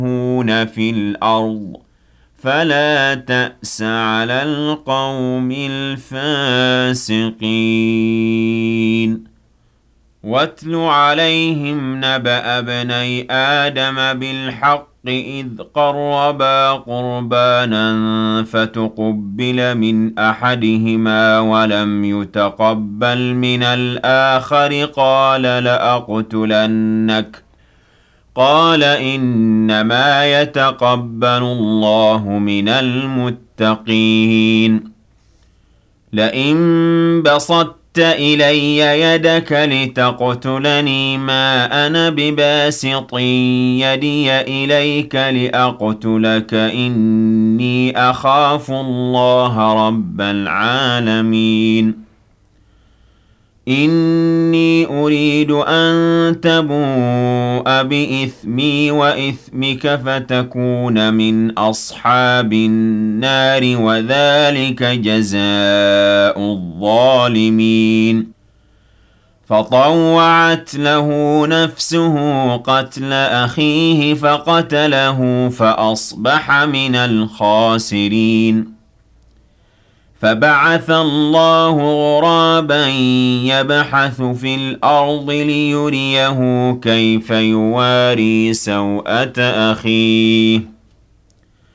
في الأرض فلا تأس على القوم الفاسقين واتل عليهم نبأ ابني آدم بالحق إذ قربا قربانا فتقبل من أحدهما ولم يتقبل من الآخر قال لأقتلنك قال إنما يتقبل الله من المتقين لئن بسطت إلي يدك لتقتلني ما أنا بباسط يدي إليك لأقتلك إني أخاف الله رب العالمين إني أريد أن تبوء بإثمي وإثمك فتكون من أصحاب النار وذلك جزاء الظالمين فطوعت له نفسه قتل أخيه فقتله فأصبح من الخاسرين فبعث الله غرابا يبحث في الأرض ليريه كيف يواري سوءة أخيه